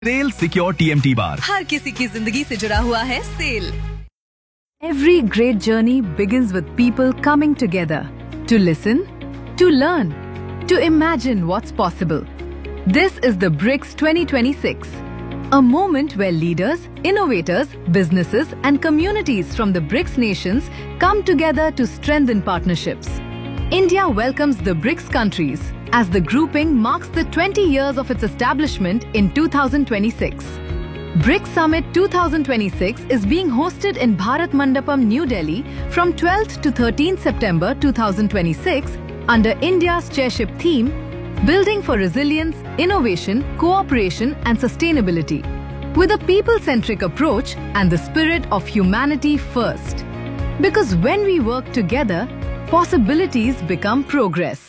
Cell secure TMT बार। हर किसी की जिंदगी से जुड़ा हुआ है cell. Every great journey begins with people coming together to listen, to learn, to imagine what's possible. This is the BRICS 2026, a moment where leaders, innovators, businesses and communities from the BRICS nations come together to strengthen partnerships. India welcomes the BRICS countries as the grouping marks the 20 years of its establishment in 2026. BRICS Summit 2026 is being hosted in Bharat Mandapam, New Delhi from 12th to 13th September 2026 under India's chairship theme, Building for Resilience, Innovation, Cooperation and Sustainability, with a people-centric approach and the spirit of humanity first. Because when we work together, possibilities become progress.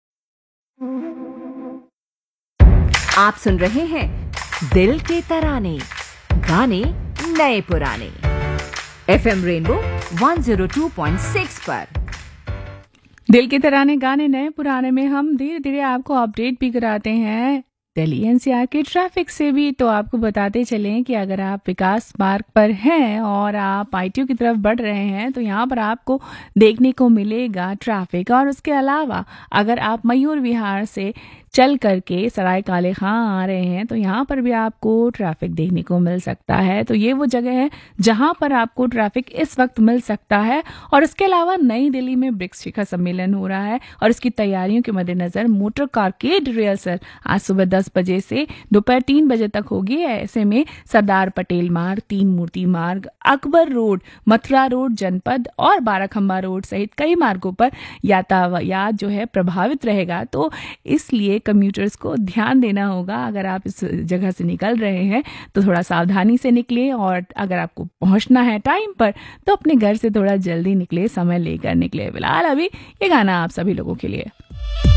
आप सुन रहे हैं दिल के तराने, गाने नए पुराने, FM rainbow 102.6 पर। दिल के तराने गाने नए पुराने में हम धीरे धीरे आपको अपडेट भी कराते हैं दिल्ली एनसीआर के ट्रैफिक से भी। तो आपको बताते चलें कि अगर आप विकास मार्ग पर हैं और आप आईटीओ की तरफ बढ़ रहे हैं तो यहाँ पर आपको देखने को मिलेगा ट्रैफिक। और उसके अलावा अगर आप मयूर विहार से चल करके सराय काले खां आ रहे हैं तो यहाँ पर भी आपको ट्रैफिक देखने को मिल सकता है। तो ये वो जगह है जहाँ पर आपको ट्रैफिक इस वक्त मिल सकता है। और इसके अलावा नई दिल्ली में ब्रिक्स शिखर सम्मेलन हो रहा है और इसकी तैयारियों के मद्देनजर मोटर कारकेड रिहर्सल आज सुबह 10 बजे से दोपहर 3 बजे तक होगी। ऐसे में सरदार पटेल मार्ग, तीन मूर्ति मार्ग, अकबर रोड, मथुरा रोड जनपद और बाराखंबा रोड सहित कई मार्गों पर यातायात जो है प्रभावित रहेगा। तो इसलिए कम्यूटर्स को ध्यान देना होगा। अगर आप इस जगह से निकल रहे हैं तो थोड़ा सावधानी से निकले और अगर आपको पहुंचना है टाइम पर तो अपने घर से थोड़ा जल्दी निकले, समय लेकर निकले। फिलहाल अभी ये गाना आप सभी लोगों के लिए।